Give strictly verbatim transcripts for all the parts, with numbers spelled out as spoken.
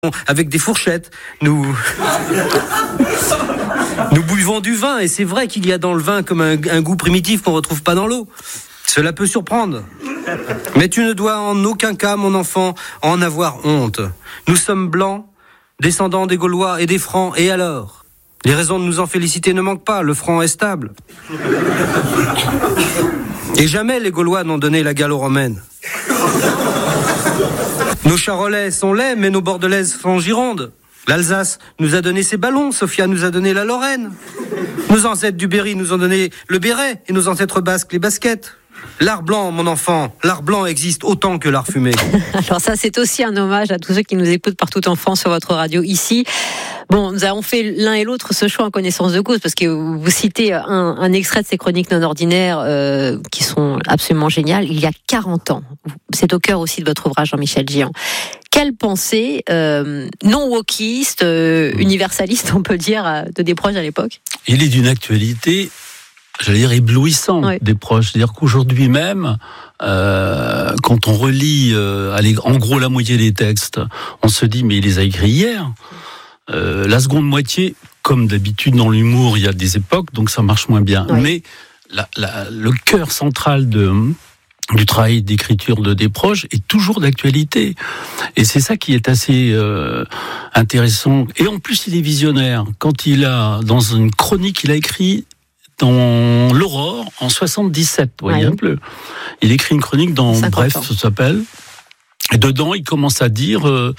avec des fourchettes. Nous nous buvons du vin et c'est vrai qu'il y a dans le vin comme un, un goût primitif qu'on ne retrouve pas dans l'eau. Cela peut surprendre. Mais tu ne dois en aucun cas, mon enfant, en avoir honte. Nous sommes blancs, descendants des Gaulois et des Francs, et alors ? Les raisons de nous en féliciter ne manquent pas, le franc est stable. Et jamais les Gaulois n'ont donné la gallo-romaine. Nos Charolais sont laids, mais nos Bordelaises sont Gironde. L'Alsace nous a donné ses ballons, Sofia nous a donné la Lorraine. Nos ancêtres du Berry nous ont donné le béret, et nos ancêtres basques les baskets. L'art blanc, mon enfant, l'art blanc existe autant que l'art fumé. Alors ça, c'est aussi un hommage à tous ceux qui nous écoutent partout en France sur votre radio ici. Bon, nous avons fait l'un et l'autre ce choix en connaissance de cause, parce que vous citez un, un extrait de ces chroniques non ordinaires euh, qui sont absolument géniales, il y a quarante ans. C'est au cœur aussi de votre ouvrage, Jean-Michel Djian. Quelle pensée euh, non-wokiste, euh, universaliste, on peut dire, de Desproges à l'époque ? Il est d'une actualité, j'allais dire, éblouissante, oui. Desproges. C'est-à-dire qu'aujourd'hui même, euh, quand on relit euh, allez, en gros la moitié des textes, on se dit, mais il les a écrits hier. Euh, la seconde moitié, comme d'habitude dans l'humour, il y a des époques, donc ça marche moins bien. Oui. Mais la, la, le cœur central de... du travail d'écriture de Desproges est toujours d'actualité. Et c'est ça qui est assez euh, intéressant. Et en plus, il est visionnaire. Quand il a, dans une chronique, il a écrit dans l'Aurore en soixante-dix-sept, vous voyez, un peu. Il écrit une chronique dans Bref, ça s'appelle. Et dedans, il commence à dire, euh,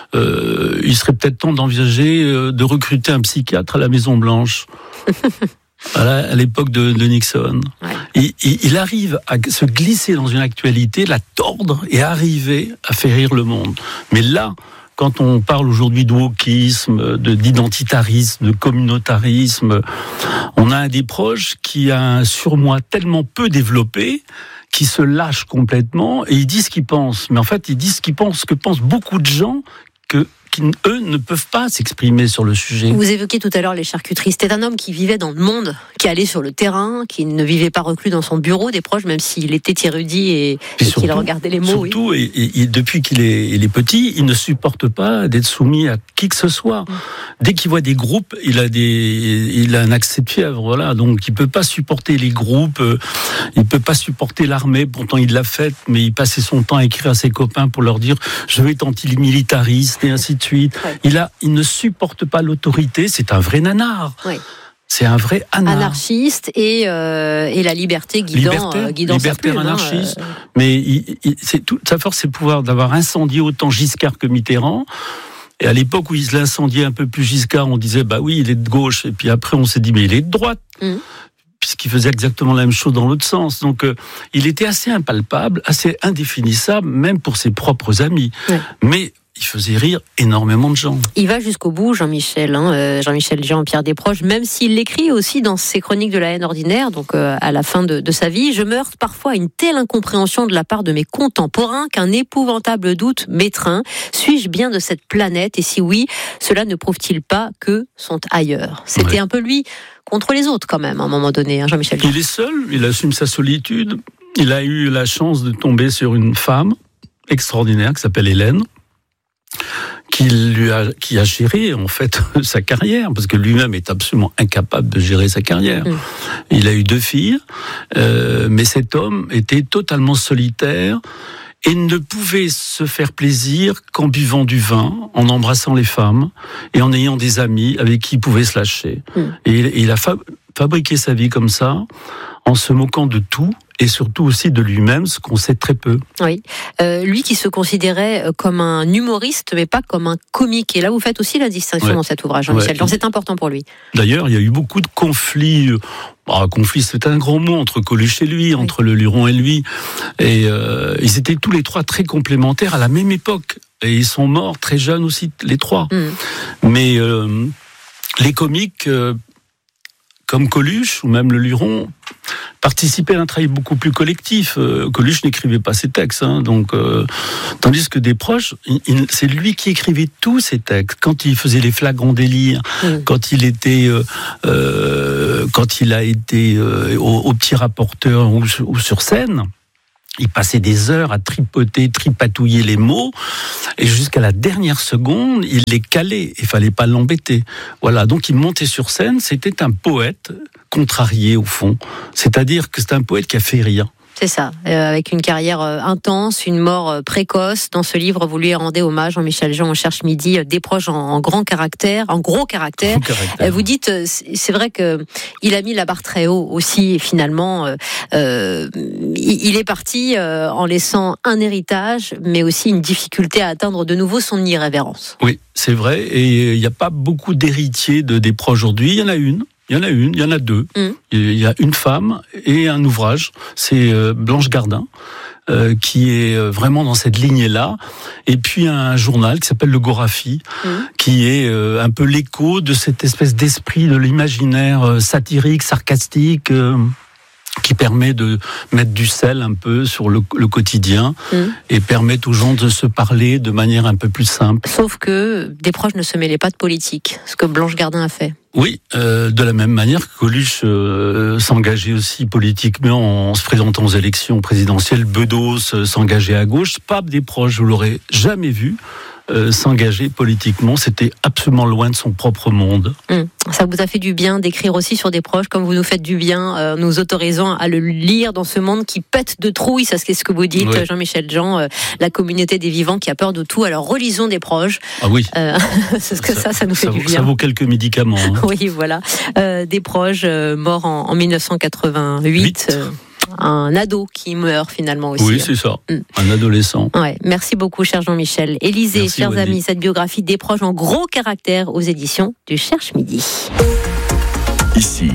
euh, il serait peut-être temps d'envisager euh, de recruter un psychiatre à la Maison Blanche. Voilà, à l'époque de, de Nixon. Ouais. Il, il, il arrive à se glisser dans une actualité, la tordre et arriver à faire rire le monde. Mais là, quand on parle aujourd'hui de wokisme, de, d'identitarisme, de communautarisme, on a un Desproges qui a un surmoi tellement peu développé qui se lâche complètement et il dit ce qu'il pense. Mais en fait, il dit ce qu'il pense, ce que pensent beaucoup de gens que qui, eux, ne peuvent pas s'exprimer sur le sujet. Vous évoquiez tout à l'heure les charcuteries. C'était un homme qui vivait dans le monde, qui allait sur le terrain, qui ne vivait pas reclus dans son bureau, Desproges, même s'il était érudit et, et, et surtout, qu'il regardait les mots. Surtout, oui. et, et, depuis qu'il est, il est petit, il ne supporte pas d'être soumis à qui que ce soit. Mmh. Dès qu'il voit des groupes, il a, des, il a un accès de fièvre. Voilà. Donc, il ne peut pas supporter les groupes, il ne peut pas supporter l'armée. Pourtant, il l'a faite, mais il passait son temps à écrire à ses copains pour leur dire « je vais être antimilitariste » et ainsi de suite. Ouais. Il, a, il ne supporte pas l'autorité, c'est un vrai nanar. Ouais. C'est un vrai anard. Anarchiste et, euh, et la liberté guidant, libertaire, euh, guidant libertaire sa plume. Anarchiste. Hein, euh... Mais il, il, c'est tout, sa force, c'est pouvoir d'avoir incendié autant Giscard que Mitterrand. Et à l'époque où il l'incendiait un peu plus Giscard, on disait bah oui, il est de gauche. Et puis après, on s'est dit mais il est de droite. Mmh. Puisqu'il faisait exactement la même chose dans l'autre sens. Donc, euh, il était assez impalpable, assez indéfinissable, même pour ses propres amis. Ouais. Mais il faisait rire énormément de gens. Il va jusqu'au bout, Jean-Michel, hein, euh, Jean-Michel Djian, Pierre Desproges, même s'il l'écrit aussi dans ses chroniques de la haine ordinaire, donc euh, à la fin de, de sa vie. Je me heurte parfois à une telle incompréhension de la part de mes contemporains qu'un épouvantable doute m'étreint. Suis-je bien de cette planète ? Et si oui, cela ne prouve-t-il pas que sont ailleurs ? C'était ouais. un peu lui contre les autres quand même, à un moment donné, hein, Jean-Michel Djian. Il est seul, il assume sa solitude. Il a eu la chance de tomber sur une femme extraordinaire qui s'appelle Hélène, qui, lui a, qui a géré en fait sa carrière, parce que lui-même est absolument incapable de gérer sa carrière. Mmh. Il a eu deux filles, euh, mais cet homme était totalement solitaire et ne pouvait se faire plaisir qu'en buvant du vin, en embrassant les femmes et en ayant des amis avec qui il pouvait se lâcher. Mmh. Et il, il a fa- fabriqué sa vie comme ça, en se moquant de tout, et surtout aussi de lui-même, ce qu'on sait très peu. Oui, euh, lui qui se considérait comme un humoriste, mais pas comme un comique. Et là, vous faites aussi la distinction ouais. dans cet ouvrage, Jean-Michel. Ouais. C'est important pour lui. D'ailleurs, il y a eu beaucoup de conflits. Ah, conflit, c'est un grand mot, entre Coluche et lui, oui. entre le Luron et lui. Et euh, ils étaient tous les trois très complémentaires à la même époque. Et ils sont morts très jeunes aussi, les trois. Mm. Mais euh, les comiques, euh, comme Coluche ou même le Luron, participer à un travail beaucoup plus collectif. Euh, Coluche n'écrivait pas ses textes, hein, donc euh, tandis que Desproges, il, il, c'est lui qui écrivait tous ses textes. Quand il faisait les flagrants délires, mmh. quand il était, euh, euh, quand il a été euh, au, au petit rapporteur ou, ou sur scène, Il passait des heures à tripoter, tripatouiller les mots, et jusqu'à la dernière seconde, il les calait. Il fallait pas l'embêter. Voilà. Donc, il montait sur scène. C'était un poète contrarié, au fond. C'est-à-dire que c'est un poète qui a fait rire. C'est ça, euh, avec une carrière euh, intense, une mort euh, précoce. Dans ce livre, vous lui rendez hommage, Jean-Michel Jean, On cherche midi, euh, des proches en, en grand caractère, en gros caractère. Gros caractère. Euh, vous dites, euh, c'est vrai que il a mis la barre très haut aussi. Et finalement, euh, euh, il est parti euh, en laissant un héritage, mais aussi une difficulté à atteindre de nouveau son irrévérence. Oui, c'est vrai. Et il n'y a pas beaucoup d'héritiers de des proches aujourd'hui. Il y en a une. Il y en a une, il y en a deux. Mmh. Il y a une femme et un ouvrage. C'est Blanche Gardin, euh, qui est vraiment dans cette lignée-là. Et puis un journal qui s'appelle Le Gorafi, mmh. qui est euh, un peu l'écho de cette espèce d'esprit de l'imaginaire euh, satirique, sarcastique, euh, qui permet de mettre du sel un peu sur le, le quotidien mmh. et permettre aux gens de se parler de manière un peu plus simple. Sauf que des proches ne se mêlaient pas de politique, ce que Blanche Gardin a fait. Oui, euh, de la même manière que Coluche euh, s'engageait aussi politiquement en se présentant aux élections présidentielles, Bedos euh, s'engageait à gauche, pas des proches, vous l'aurez jamais vu euh, s'engager politiquement, c'était absolument loin de son propre monde. Mmh. Ça vous a fait du bien d'écrire aussi sur des proches, comme vous nous faites du bien, euh, nous autorisant à le lire dans ce monde qui pète de trouille, ça c'est ce que vous dites, oui. Jean-Michel Jean, euh, la communauté des vivants qui a peur de tout, alors relisons des proches. Ah oui. Euh, c'est ce que ça, ça, ça nous fait ça, du bien. Ça vaut quelques médicaments. Hein. Oui, voilà. Euh, des proches euh, morts en, en dix-neuf cent quatre-vingt-huit. Euh, un ado qui meurt finalement aussi. Oui, c'est ça. Mm. Un adolescent. Ouais. Merci beaucoup, cher Jean-Michel. Élisée, Merci, chers Wendy. Amis, cette biographie des proches en gros caractère aux éditions du Cherche Midi. Ici,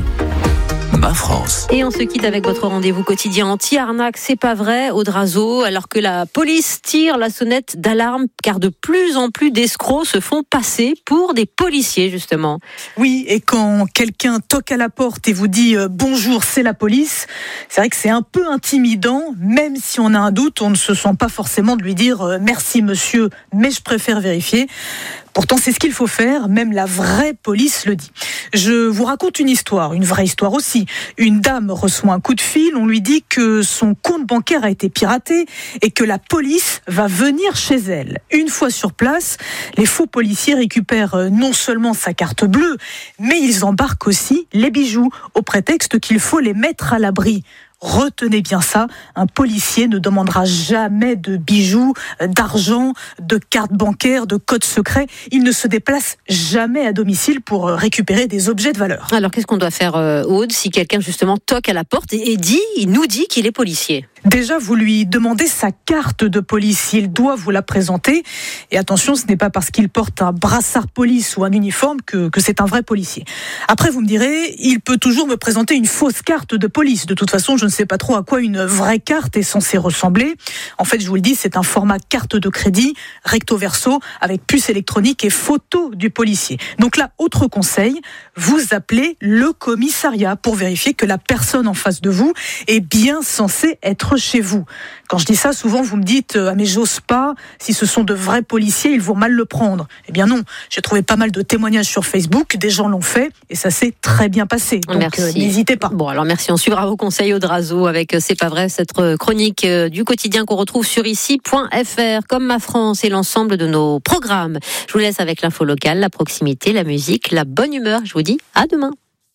Ma France. Et on se quitte avec votre rendez-vous quotidien anti-arnaque, c'est pas vrai, au Drazo, alors que la police tire la sonnette d'alarme, car de plus en plus d'escrocs se font passer pour des policiers, justement. Oui, et quand quelqu'un toque à la porte et vous dit euh, « Bonjour, c'est la police », c'est vrai que c'est un peu intimidant, même si on a un doute, on ne se sent pas forcément de lui dire euh, « Merci monsieur, mais je préfère vérifier ». Pourtant, c'est ce qu'il faut faire, même la vraie police le dit. Je vous raconte une histoire, une vraie histoire aussi. Une dame reçoit un coup de fil, on lui dit que son compte bancaire a été piraté et que la police va venir chez elle. Une fois sur place, les faux policiers récupèrent non seulement sa carte bleue, mais ils embarquent aussi les bijoux, au prétexte qu'il faut les mettre à l'abri. Retenez bien ça, un policier ne demandera jamais de bijoux, d'argent, de cartes bancaires, de codes secrets. Il ne se déplace jamais à domicile pour récupérer des objets de valeur. Alors qu'est-ce qu'on doit faire, Aude, si quelqu'un justement toque à la porte et dit, il nous dit qu'il est policier ? Déjà, vous lui demandez sa carte de police. Il doit vous la présenter. Et attention, ce n'est pas parce qu'il porte un brassard police ou un uniforme que, que c'est un vrai policier. Après, vous me direz, il peut toujours me présenter une fausse carte de police. De toute façon, je ne sais pas trop à quoi une vraie carte est censée ressembler. En fait, je vous le dis, c'est un format carte de crédit, recto verso, avec puce électronique et photo du policier. Donc là, autre conseil, vous appelez le commissariat pour vérifier que la personne en face de vous est bien censée être chez vous. Quand je dis ça, souvent vous me dites ah mais j'ose pas, si ce sont de vrais policiers, ils vont mal le prendre. Eh bien non, j'ai trouvé pas mal de témoignages sur Facebook, des gens l'ont fait et ça s'est très bien passé. Donc merci. Euh, n'hésitez pas. Bon alors merci, on suivra vos conseils au Drazo avec C'est pas vrai, cette chronique du quotidien qu'on retrouve sur ici point f r, comme Ma France et l'ensemble de nos programmes. Je vous laisse avec l'info locale, la proximité, la musique, la bonne humeur. Je vous dis à demain.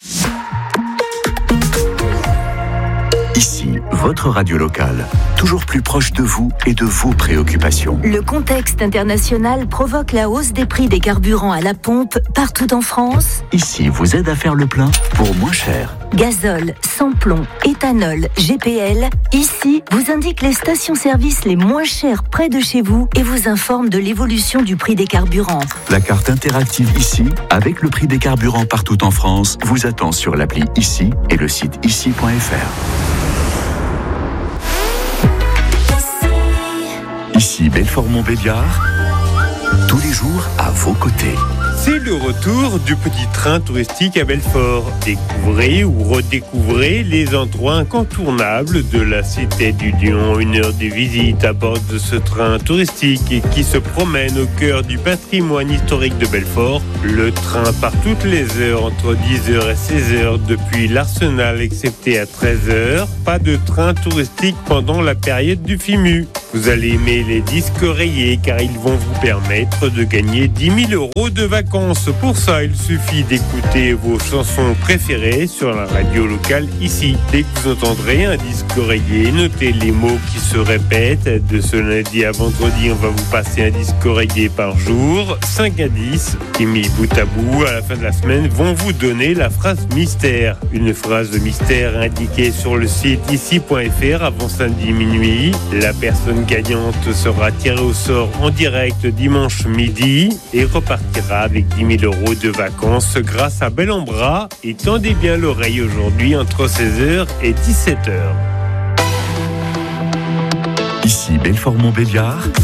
Ici, votre radio locale, toujours plus proche de vous et de vos préoccupations. Le contexte international provoque la hausse des prix des carburants à la pompe partout en France. Ici, vous aide à faire le plein pour moins cher. Gazole, sans-plomb, éthanol, G P L. Ici, vous indique les stations-service les moins chères près de chez vous et vous informe de l'évolution du prix des carburants. La carte interactive Ici, avec le prix des carburants partout en France, vous attend sur l'appli Ici et le site ici point f r. Ici Belfort-Montbéliard, tous les jours à vos côtés. C'est le retour du petit train touristique à Belfort. Découvrez ou redécouvrez les endroits incontournables de la Cité du Lion. Une heure de visite à bord de ce train touristique et qui se promène au cœur du patrimoine historique de Belfort. Le train part toutes les heures entre dix heures et seize heures depuis l'Arsenal, excepté à treize heures. Pas de train touristique pendant la période du F I M U. Vous allez aimer les disques rayés car ils vont vous permettre de gagner dix mille euros de vacances. Pour ça, il suffit d'écouter vos chansons préférées sur la radio locale ici. Dès que vous entendrez un disque rayé, notez les mots qui se répètent. De ce lundi à vendredi, on va vous passer un disque rayé par jour, cinq indices qui mis bout à bout à la fin de la semaine vont vous donner la phrase mystère. Une phrase mystère indiquée sur le site ici point f r avant samedi minuit. La personne gagnante sera tirée au sort en direct dimanche midi et repartira avec dix mille euros de vacances grâce à Bel en Bras. Et tendez bien l'oreille aujourd'hui entre seize heures et dix-sept heures. Ici Belfort-Montbéliard.